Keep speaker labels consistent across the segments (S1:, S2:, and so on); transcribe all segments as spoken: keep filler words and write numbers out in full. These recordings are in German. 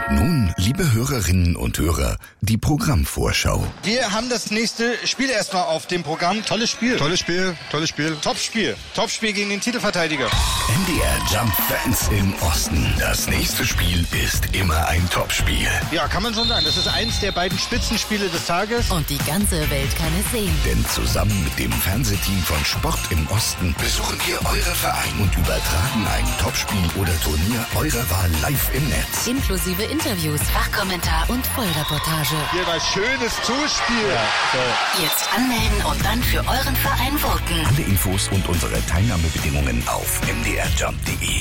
S1: Und nun, liebe Hörerinnen und Hörer, die Programmvorschau.
S2: Wir haben das nächste Spiel erstmal auf dem Programm. Tolles Spiel.
S3: Tolles Spiel, tolles Spiel.
S2: Top-Spiel. Top-Spiel gegen den Titelverteidiger.
S1: M D R Jump-Fans im Osten. Das nächste Spiel ist immer ein Topspiel.
S2: Ja, kann man schon sagen. Das ist eins der beiden Spitzenspiele des Tages.
S4: Und die ganze Welt kann es sehen.
S1: Denn zusammen mit dem Fernsehteam von Sport im Osten besuchen wir eure Vereine und übertragen ein Topspiel oder Turnier eurer Wahl live im Netz.
S4: Inklusive Interviews, Fachkommentar und Vollreportage.
S3: Hier war schönes Zuspiel.
S2: Ja, so.
S4: Jetzt anmelden und dann für euren Verein voten.
S1: Alle Infos und unsere Teilnahmebedingungen auf m d r jump punkt d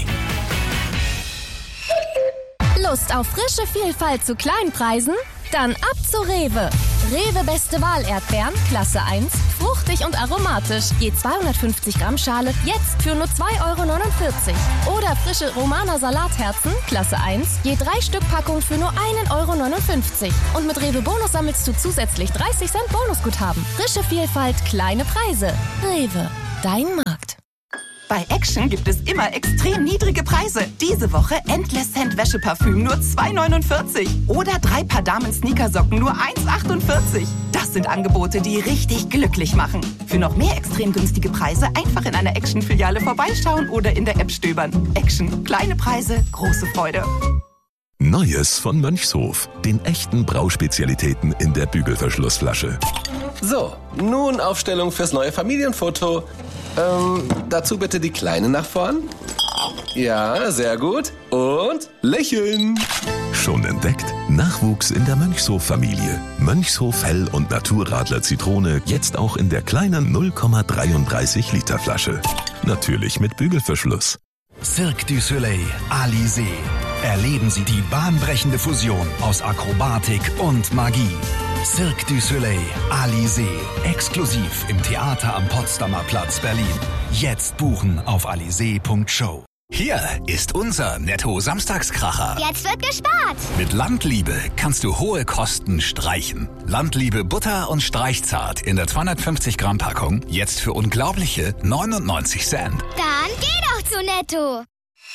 S1: e.
S5: Lust auf frische Vielfalt zu Kleinpreisen? Dann ab zu Rewe. Rewe Beste Wahl Erdbeeren, Klasse eins, fruchtig und aromatisch. Je zweihundertfünfzig Gramm Schale, jetzt für nur zwei Euro neunundvierzig. Oder frische Romaner Salatherzen, Klasse eins, je drei Stück Packung für nur einen Euro neunundfünfzig. Und mit Rewe Bonus sammelst du zusätzlich dreißig Cent Bonusguthaben. Frische Vielfalt, kleine Preise. Rewe, dein Markt.
S6: Bei Action gibt es immer extrem niedrige Preise. Diese Woche Endless Scent Wäscheparfüm nur zwei neunundvierzig. Oder drei Paar Damen-Sneakersocken nur eins achtundvierzig. Das sind Angebote, die richtig glücklich machen. Für noch mehr extrem günstige Preise einfach in einer Action-Filiale vorbeischauen oder in der App stöbern. Action. Kleine Preise, große Freude.
S7: Neues von Mönchshof. Den echten Brauspezialitäten in der Bügelverschlussflasche.
S8: So, nun Aufstellung fürs neue Familienfoto. Ähm, dazu bitte die Kleine nach vorn. Ja, sehr gut. Und lächeln.
S7: Schon entdeckt? Nachwuchs in der Mönchshof-Familie. Mönchshof Hell- und Naturradler Zitrone jetzt auch in der kleinen null Komma dreiunddreißig Liter Flasche. Natürlich mit Bügelverschluss.
S9: Cirque du Soleil, Alizé. Erleben Sie die bahnbrechende Fusion aus Akrobatik und Magie. Cirque du Soleil, Alizé. Exklusiv im Theater am Potsdamer Platz, Berlin. Jetzt buchen auf alizé punkt show.
S10: Hier ist unser Netto-Samstagskracher.
S11: Jetzt wird gespart.
S10: Mit Landliebe kannst du hohe Kosten streichen. Landliebe Butter und Streichzart in der zweihundertfünfzig Gramm Packung. Jetzt für unglaubliche neunundneunzig Cent.
S11: Dann geh doch zu Netto.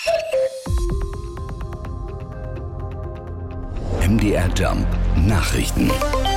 S1: M D R Jump Nachrichten.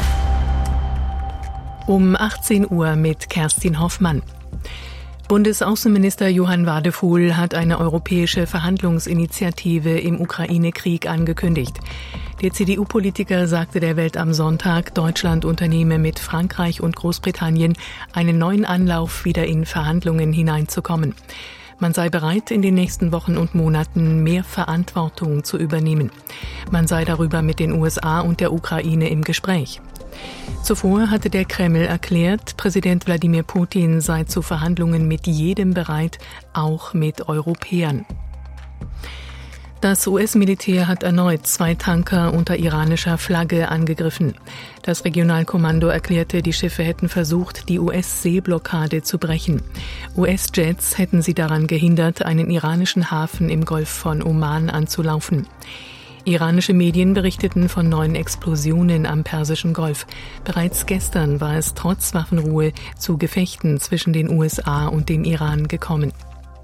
S12: Um achtzehn Uhr mit Kerstin Hoffmann. Bundesaußenminister Johann Wadefuhl hat eine europäische Verhandlungsinitiative im Ukraine-Krieg angekündigt. Der C D U-Politiker sagte der Welt am Sonntag, Deutschland unternehme mit Frankreich und Großbritannien einen neuen Anlauf, wieder in Verhandlungen hineinzukommen. Man sei bereit, in den nächsten Wochen und Monaten mehr Verantwortung zu übernehmen. Man sei darüber mit den U S A und der Ukraine im Gespräch. Zuvor hatte der Kreml erklärt, Präsident Wladimir Putin sei zu Verhandlungen mit jedem bereit, auch mit Europäern. Das U S-Militär hat erneut zwei Tanker unter iranischer Flagge angegriffen. Das Regionalkommando erklärte, die Schiffe hätten versucht, die U S-Seeblockade zu brechen. U S-Jets hätten sie daran gehindert, einen iranischen Hafen im Golf von Oman anzulaufen. Iranische Medien berichteten von neuen Explosionen am Persischen Golf. Bereits gestern war es trotz Waffenruhe zu Gefechten zwischen den U S A und dem Iran gekommen.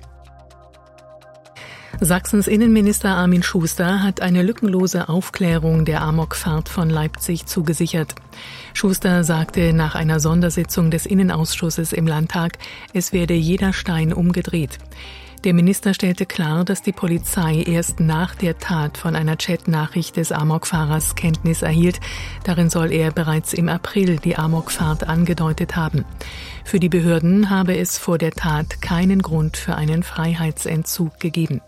S12: Sachsens Innenminister Armin Schuster hat eine lückenlose Aufklärung der Amokfahrt von Leipzig zugesichert. Schuster sagte nach einer Sondersitzung des Innenausschusses im Landtag, es werde jeder Stein umgedreht. Der Minister stellte klar, dass die Polizei erst nach der Tat von einer Chatnachricht des Amokfahrers Kenntnis erhielt. Darin soll er bereits im April die Amokfahrt angedeutet haben. Für die Behörden habe es vor der Tat keinen Grund für einen Freiheitsentzug gegeben.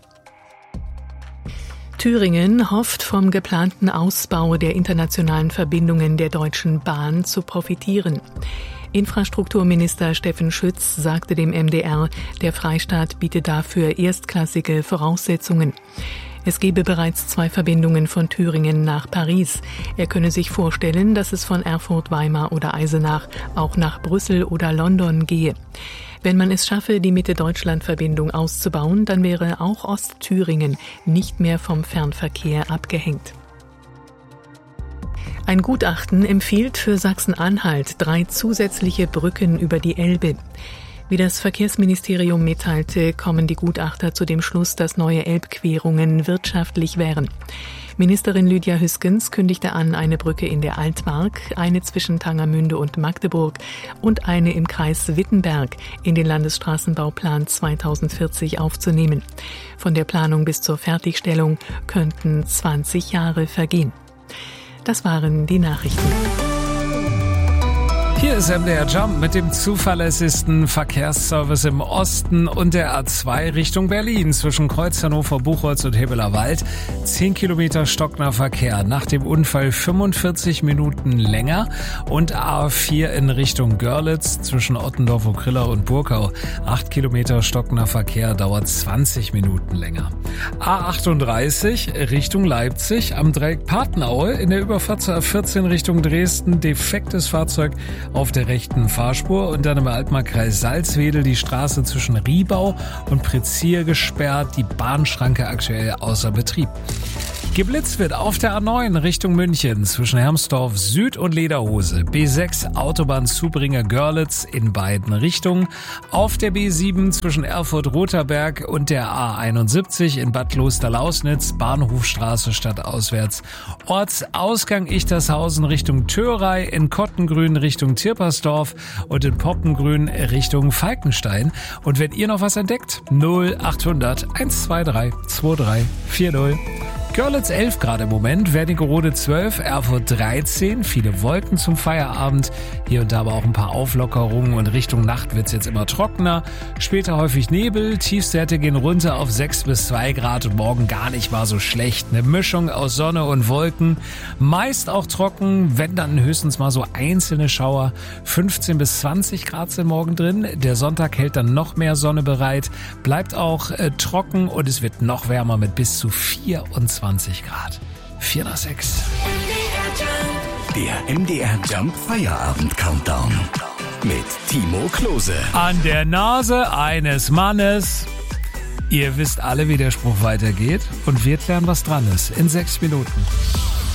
S12: Thüringen hofft vom geplanten Ausbau der internationalen Verbindungen der Deutschen Bahn zu profitieren. Infrastrukturminister Steffen Schütz sagte dem M D R, der Freistaat biete dafür erstklassige Voraussetzungen. Es gebe bereits zwei Verbindungen von Thüringen nach Paris. Er könne sich vorstellen, dass es von Erfurt, Weimar oder Eisenach auch nach Brüssel oder London gehe. Wenn man es schaffe, die Mitte-Deutschland-Verbindung auszubauen, dann wäre auch Ostthüringen nicht mehr vom Fernverkehr abgehängt. Ein Gutachten empfiehlt für Sachsen-Anhalt drei zusätzliche Brücken über die Elbe. Wie das Verkehrsministerium mitteilte, kommen die Gutachter zu dem Schluss, dass neue Elbquerungen wirtschaftlich wären. Ministerin Lydia Hüskens kündigte an, eine Brücke in der Altmark, eine zwischen Tangermünde und Magdeburg und eine im Kreis Wittenberg in den Landesstraßenbauplan zweitausendvierzig aufzunehmen. Von der Planung bis zur Fertigstellung könnten zwanzig Jahre vergehen. Das waren die Nachrichten.
S13: Hier ist M D R Jump mit dem zuverlässigsten Verkehrsservice im Osten und der A zwei Richtung Berlin zwischen Kreuz Hannover, Buchholz und Hebeler Wald. Zehn Kilometer stockender Verkehr. Nach dem Unfall fünfundvierzig Minuten länger. Und A vier in Richtung Görlitz zwischen Ottendorf, Okrilla und Burkau. Acht Kilometer stockender Verkehr, dauert zwanzig Minuten länger. A achtunddreißig Richtung Leipzig am Dreieck Patenaue in der Überfahrt zur A vierzehn Richtung Dresden. Defektes Fahrzeug auf der rechten Fahrspur und dann im Altmarkkreis Salzwedel die Straße zwischen Riebau und Prezier gesperrt, die Bahnschranke aktuell außer Betrieb. Geblitzt wird auf der A neun Richtung München zwischen Hermsdorf Süd und Lederhose. B sechs Autobahn Zubringer Görlitz in beiden Richtungen. Auf der B sieben zwischen Erfurt-Roterberg und der A einundsiebzig in Bad Klosterlausnitz, Bahnhofstraße stadtauswärts. Ortsausgang Ichtershausen Richtung Thörei, in Kottengrün Richtung Tirpersdorf und in Poppengrün Richtung Falkenstein. Und wenn ihr noch was entdeckt, null achthundert hundertzweiundzwanzig drei vier null. Görlitz elf Grad im Moment, Wernigerode zwölf, Erfurt dreizehn, viele Wolken zum Feierabend, hier und da aber auch ein paar Auflockerungen und Richtung Nacht wird's jetzt immer trockener, später häufig Nebel, Tiefstwerte gehen runter auf sechs bis zwei Grad und morgen gar nicht mal so schlecht, eine Mischung aus Sonne und Wolken, meist auch trocken, wenn dann höchstens mal so einzelne Schauer, fünfzehn bis zwanzig Grad sind morgen drin, der Sonntag hält dann noch mehr Sonne bereit, bleibt auch äh, trocken und es wird noch wärmer mit bis zu vierundzwanzig Grad. vier nach sechs.
S1: Der M D R Jump Feierabend Countdown mit Timo Klose.
S13: An der Nase eines Mannes. Ihr wisst alle, wie der Spruch weitergeht und wir klären, was dran ist. In sechs Minuten.